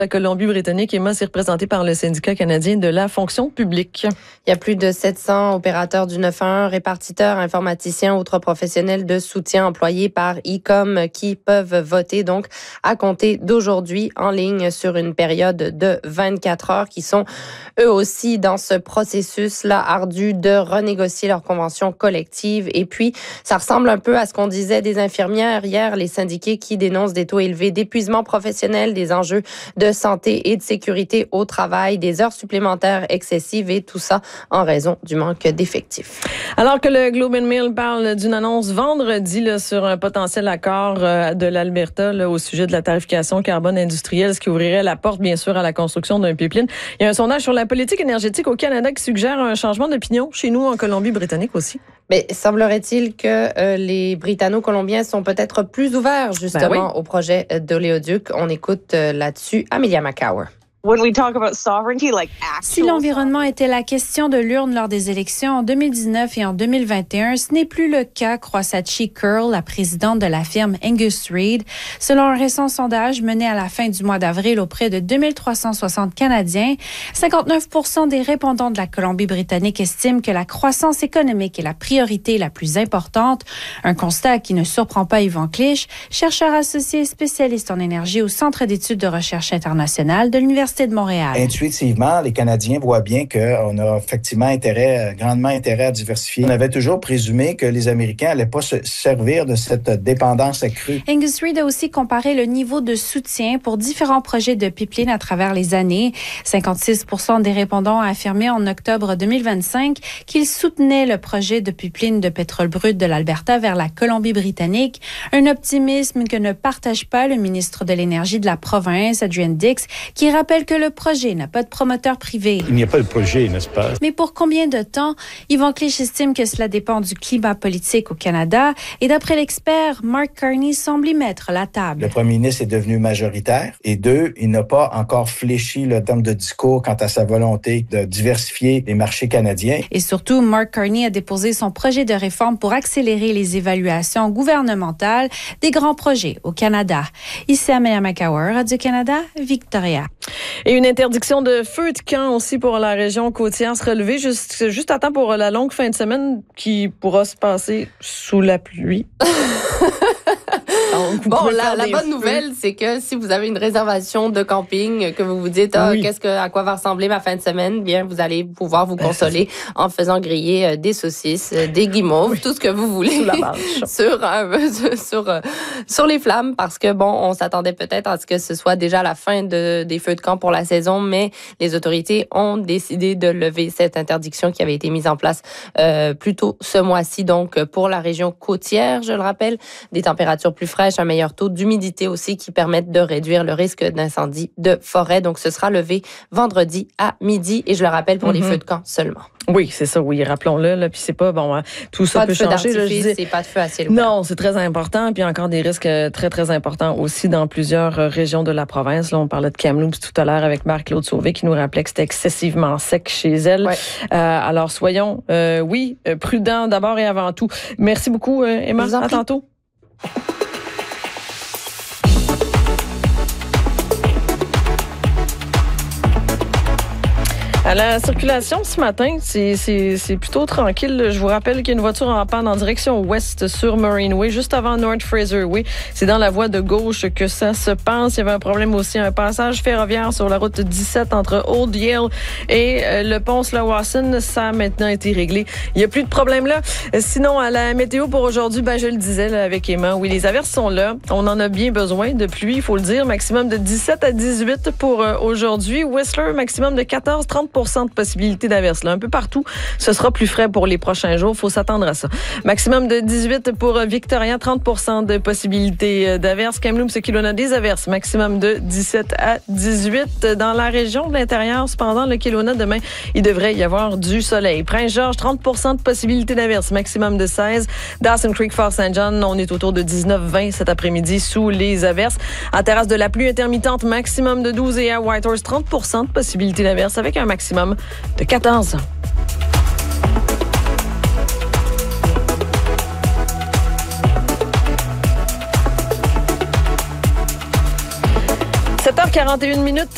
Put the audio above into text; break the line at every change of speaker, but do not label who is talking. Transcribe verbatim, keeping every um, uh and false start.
La Colombie-Britannique, Emma, c'est représenté par le syndicat canadien de la fonction publique.
Il y a plus de sept cents opérateurs du neuf un un, répartiteurs, informaticiens, autres professionnels de soutien employés par I C O M qui peuvent voter donc à compter d'aujourd'hui en ligne sur une période de vingt-quatre heures, qui sont eux aussi dans ce processus-là ardu de renégocier leur convention collective. Et puis, ça ressemble un peu à ce qu'on disait des infirmières hier, les syndiqués qui dénoncent des taux élevés d'épuisement professionnel, des enjeux de santé et de sécurité au travail, des heures supplémentaires excessives et tout ça en raison du manque d'effectifs.
Alors que le Globe and Mail parle d'une annonce vendredi là, sur un potentiel accord euh, de l'Alberta là, au sujet de la tarification carbone industrielle, ce qui ouvrirait la porte bien sûr à la construction d'un pipeline. Il y a un sondage sur la politique énergétique au Canada qui suggère un changement d'opinion chez nous en Colombie-Britannique aussi.
Mais semblerait-il que euh, les Britanno-Colombiens sont peut-être plus ouverts justement ben oui. au projet d'oléoduc. On écoute euh, là-dessus Amelia McCower.
Si l'environnement était la question de l'urne lors des élections en deux mille dix-neuf et en deux mille vingt et un, ce n'est plus le cas, croit Sachi Curl, la présidente de la firme Angus Reid. Selon un récent sondage mené à la fin du mois d'avril auprès de deux mille trois cent soixante Canadiens, cinquante-neuf pour cent des répondants de la Colombie-Britannique estiment que la croissance économique est la priorité la plus importante. Un constat qui ne surprend pas Yvan Clich, chercheur associé spécialiste en énergie au Centre d'études de recherche internationale de l'Université de Montréal.
Intuitivement, les Canadiens voient bien qu'on a effectivement intérêt, grandement intérêt à diversifier. On avait toujours présumé que les Américains n'allaient pas se servir de cette dépendance accrue.
Angus Reid a aussi comparé le niveau de soutien pour différents projets de pipeline à travers les années. cinquante-six pour cent des répondants ont affirmé en octobre deux mille vingt-cinq qu'ils soutenaient le projet de pipeline de pétrole brut de l'Alberta vers la Colombie-Britannique. Un optimisme que ne partage pas le ministre de l'Énergie de la province, Adrian Dix, qui rappelle que le projet n'a pas de promoteur privé.
Il n'y a pas de projet, n'est-ce pas?
Mais pour combien de temps? Yvan Clich estime que cela dépend du climat politique au Canada et d'après l'expert, Mark Carney semble y mettre la table.
Le premier ministre est devenu majoritaire et deux, il n'a pas encore fléchi le terme de discours quant à sa volonté de diversifier les marchés canadiens.
Et surtout, Mark Carney a déposé son projet de réforme pour accélérer les évaluations gouvernementales des grands projets au Canada. Ici Amelia McCower, Radio-Canada, Victoria.
Et une interdiction de feu de camp aussi pour la région côtière se relever juste, juste à temps pour la longue fin de semaine qui pourra se passer sous la pluie.
Donc, bon, la, la bonne nouvelle, c'est que si vous avez une réservation de camping, que vous vous dites, ah, oui. qu'est-ce que, à quoi va ressembler ma fin de semaine, bien, vous allez pouvoir vous consoler en faisant griller euh, des saucisses, euh, des guimauves, oui. tout ce que vous voulez sur, euh, sur, euh, sur les flammes, parce que bon, on s'attendait peut-être à ce que ce soit déjà la fin de, des feux de camp pour la saison, mais les autorités ont décidé de lever cette interdiction qui avait été mise en place euh, plus tôt ce mois-ci, donc pour la région côtière, je le rappelle, des températures plus fraîches, un meilleur taux d'humidité aussi qui permettent de réduire le risque d'incendie de forêt. Donc, ce sera levé vendredi à midi et je le rappelle pour mm-hmm. les feux de camp seulement.
Oui, c'est ça, oui, rappelons-le. Là, puis c'est pas, bon, hein, tout ça
pas
peut
de feu
changer.
D'artifice,
là,
c'est pas de feu à ciel ouvert.
Non, c'est très important. Puis encore des risques très, très importants aussi dans plusieurs régions de la province. Là, on parlait de Kamloops tout à l'heure avec Marc-Claude Sauvé qui nous rappelait que c'était excessivement sec chez elle. Ouais. Euh, alors, soyons, euh, oui, prudents d'abord et avant tout. Merci beaucoup, euh, Emma. À tantôt. À la circulation ce matin, c'est, c'est, c'est plutôt tranquille. Je vous rappelle qu'il y a une voiture en panne en direction ouest sur Marine Way, juste avant North Fraser Way. C'est dans la voie de gauche que ça se passe. Il y avait un problème aussi, un passage ferroviaire sur la route dix-sept entre Old Yale et le pont Slawson. Ça a maintenant été réglé. Il n'y a plus de problème là. Sinon, à la météo pour aujourd'hui, ben, je le disais là, avec Emma, oui, les averses sont là. On en a bien besoin de pluie, il faut le dire. Maximum de dix-sept à dix-huit pour euh, aujourd'hui. Whistler, maximum de quatorze à trente pour cent de possibilité d'averse. Là, un peu partout, ce sera plus frais pour les prochains jours. Il faut s'attendre à ça. Maximum de dix-huit pour Victoria, trente pour cent de possibilité d'averse. Kamloops, Kelowna, des averses. Maximum de dix-sept à dix-huit. Dans la région de l'intérieur, cependant, le Kelowna, demain, il devrait y avoir du soleil. Prince-Georges, trente pour cent de possibilité d'averse. Maximum de seize. Dawson Creek, Fort-Saint-John, on est autour de dix-neuf à vingt cet après-midi sous les averses. En terrasse de la pluie intermittente, maximum de douze et à Whitehorse, trente pour cent de possibilité d'averse avec un maximum de quatorze. sept heures quarante et une minutes.